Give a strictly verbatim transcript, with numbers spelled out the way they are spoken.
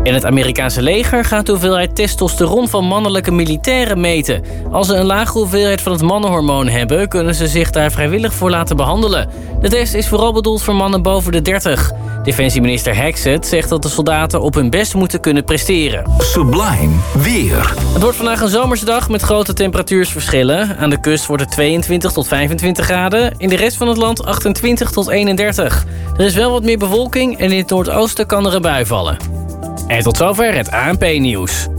En het Amerikaanse leger gaat de hoeveelheid testosteron van mannelijke militairen meten. Als ze een lage hoeveelheid van het mannenhormoon hebben, kunnen ze zich daar vrijwillig voor laten behandelen. De test is vooral bedoeld voor mannen boven de dertig. Defensieminister Hexet zegt dat de soldaten op hun best moeten kunnen presteren. Sublime weer. Het wordt vandaag een zomerse dag met grote temperatuursverschillen. Aan de kust wordt het tweeëntwintig tot vijfentwintig graden. In de rest van het land achtentwintig tot eenendertig. Er is wel wat meer bewolking en in het noordoosten kan er een bui vallen. En tot zover het A N P-nieuws.